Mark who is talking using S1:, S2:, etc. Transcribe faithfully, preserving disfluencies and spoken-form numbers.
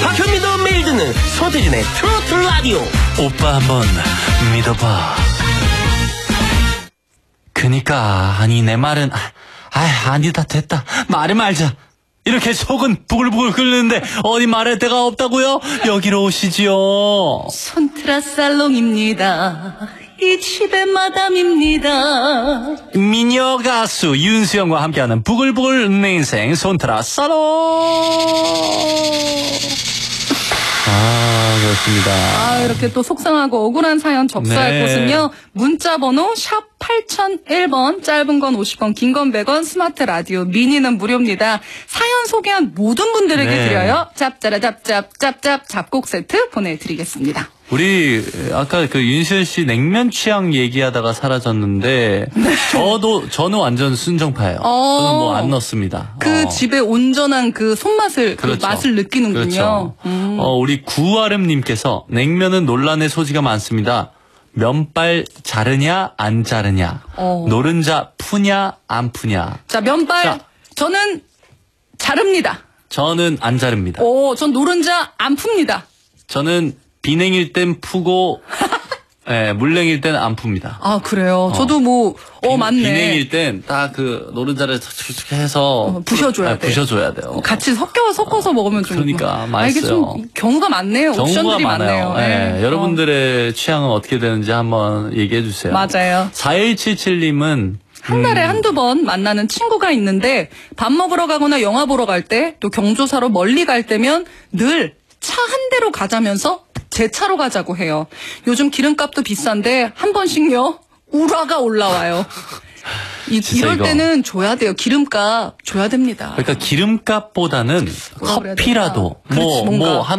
S1: 박현미도 매일 듣는 손태진의 트로트 라디오.
S2: 오빠 한번 믿어봐. 그니까 아니 내 말은 아 아니다 됐다 말이 말자. 이렇게 속은 부글부글 끓는데 어디 말할 데가 없다고요? 여기로 오시지요.
S3: 손트라 살롱입니다. 이 집의 마담입니다.
S2: 미녀 가수 윤수영과 함께하는 부글부글 내 인생 손트라 살롱. 아 그렇습니다.
S3: 아 이렇게 또 속상하고 억울한 사연 접수할
S2: 네.
S3: 곳은요. 문자번호 샵 팔공공일 번, 짧은 건 오십 원, 긴 건 백 원, 스마트 라디오 미니는 무료입니다. 사연 소개한 모든 분들에게
S2: 네.
S3: 드려요. 짭짜라 짭짭 짭짭 잡곡 세트 보내드리겠습니다.
S2: 우리 아까 그 윤수연 씨 냉면 취향 얘기하다가 사라졌는데
S3: 네.
S2: 저도 저는 완전 순정파예요.
S3: 어.
S2: 저는 뭐 안 넣습니다.
S3: 그
S2: 어.
S3: 집의 온전한 그 손맛을
S2: 그렇죠.
S3: 그 맛을 느끼는군요.
S2: 그렇죠.
S3: 음.
S2: 어, 우리 구아름님께서 냉면은 논란의 소지가 많습니다. 면발 자르냐 안 자르냐,
S3: 어.
S2: 노른자 푸냐 안 푸냐.
S3: 자 면발
S2: 자.
S3: 저는 자릅니다.
S2: 저는 안 자릅니다.
S3: 오, 전 노른자 안 풉니다.
S2: 저는 비냉일 땐 푸고 예, 물냉일 땐 안 풉니다.
S3: 아 그래요.
S2: 어.
S3: 저도 뭐 어
S2: 비,
S3: 맞네.
S2: 비냉일 땐 딱 그 노른자를 툭툭 해서
S3: 어, 부셔줘야
S2: 아,
S3: 돼.
S2: 부셔줘야 돼요.
S3: 같이 섞여 섞어서 먹으면 좀
S2: 그러니까
S3: 아, 이게
S2: 맛있어요.
S3: 좀 경우가 많네요.
S2: 정보가
S3: 옵션들이
S2: 많아요.
S3: 많네요.
S2: 예,
S3: 네.
S2: 여러분들의 취향은 어떻게 되는지 한번 얘기해 주세요.
S3: 어, 맞아요.
S2: 사일칠칠님은
S3: 한 달에 한두 번 만나는 친구가 있는데 밥 먹으러 가거나 영화 보러 갈 때 또 경조사로 멀리 갈 때면 늘 차 한 대로 가자면서 제 차로 가자고 해요. 요즘 기름값도 비싼데 한 번씩요 우라가 올라와요. 이, 이럴
S2: 이거.
S3: 때는 줘야 돼요. 기름값 줘야 됩니다.
S2: 그러니까 기름값보다는
S3: 뭐라 그래야
S2: 커피라도
S3: 되나? 그렇지,
S2: 뭐
S3: 뭔가.
S2: 뭐